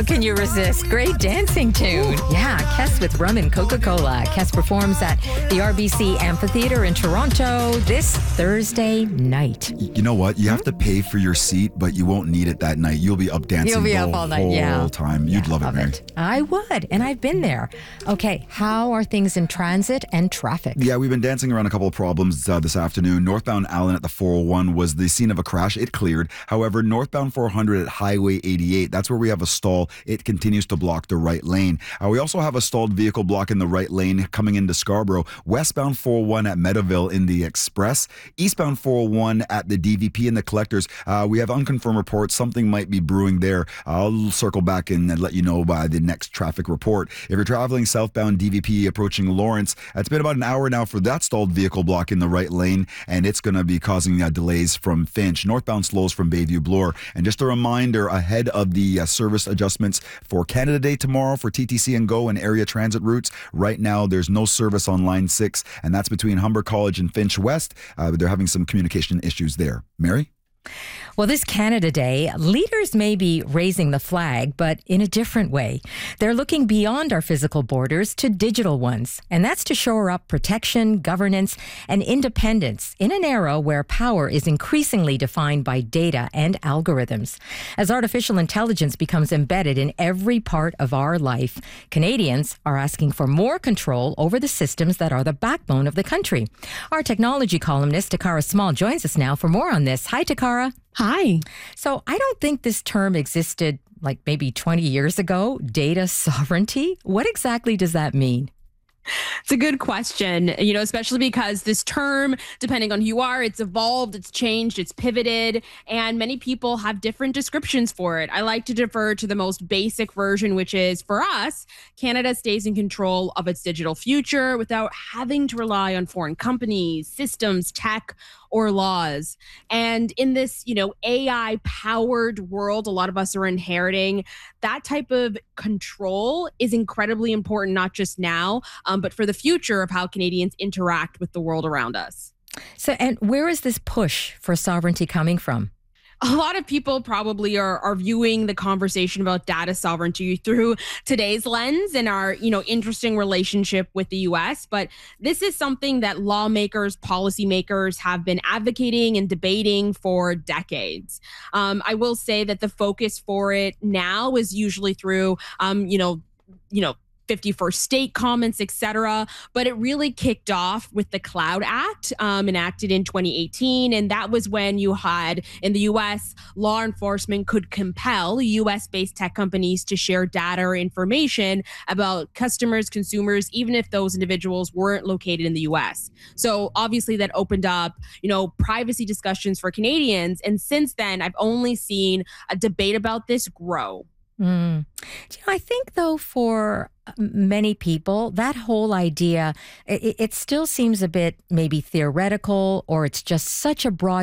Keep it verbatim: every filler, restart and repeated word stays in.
can you resist? Great dancing tune. Yeah, Kes with Rum and Coca-Cola. Kes performs at the R B C Amphitheater in Toronto this Thursday night. You know what? You have to pay for your seat, but you won't need it that night. You'll be up dancing You'll be the up all night, whole yeah. time. You'd Yeah, love it, love Mary. it. I would, and I've been there. Okay, how are things in transit and traffic? Yeah, we've been dancing around a couple of problems uh, this afternoon. Northbound Allen at the four oh one was the scene of a crash. It cleared. However, northbound four hundred at Highway eighty-eight, that's where we have a stall. It continues to block the right lane. Uh, we also have a stalled vehicle blocking the right lane coming into Scarborough. Westbound four oh one at Meadowville in the Express. Eastbound four oh one at the D V P and the Collectors. Uh, we have unconfirmed reports. Something might be brewing there. I'll circle back and let you know by the next traffic report. If you're traveling southbound D V P approaching Lawrence, it's been about an hour now for that stalled vehicle block in the right lane, and it's going to be causing uh, delays from Finch. Northbound slows from Bayview Bloor. And just a reminder, ahead of the uh, service adjustments for Canada Day tomorrow for T T C and Go and area transit routes, right now there's no service on Line six, and that's between Humber College and Finch West. Uh, they're having some communication issues there. Mary? Well, this Canada Day, leaders may be raising the flag, but in a different way. They're looking beyond our physical borders to digital ones, and that's to shore up protection, governance, and independence in an era where power is increasingly defined by data and algorithms. As artificial intelligence becomes embedded in every part of our life, Canadians are asking for more control over the systems that are the backbone of the country. Our technology columnist, Takara Small, joins us now for more on this. Hi, Takara. Hi. So I don't think this term existed like maybe twenty years ago, data sovereignty. What exactly does that mean? It's a good question, you know, especially because this term, depending on who you are, it's evolved, it's changed, it's pivoted, and many people have different descriptions for it. I like to defer to the most basic version, which is, for us, Canada stays in control of its digital future without having to rely on foreign companies, systems, tech, or laws. And in this, you know, A I-powered world, a lot of us are inheriting, that type of control is incredibly important, not just now, um, but for the future of how Canadians interact with the world around us. So, and where is this push for sovereignty coming from? A lot of people probably are, are viewing the conversation about data sovereignty through today's lens and our, you know, interesting relationship with the U S. But this is something that lawmakers, policymakers have been advocating and debating for decades. Um, I will say that the focus for it now is usually through, um, you know, you know, fifty-first state comments, et cetera. But it really kicked off with the Cloud Act, um, enacted in twenty eighteen. And that was when you had, in the U S, law enforcement could compel U S-based tech companies to share data or information about customers, consumers, even if those individuals weren't located in the U S. So obviously that opened up, you know, privacy discussions for Canadians. And since then, I've only seen a debate about this grow. Mm. Do you know, I think, though, for many people, that whole idea, it, it still seems a bit maybe theoretical, or it's just such a broad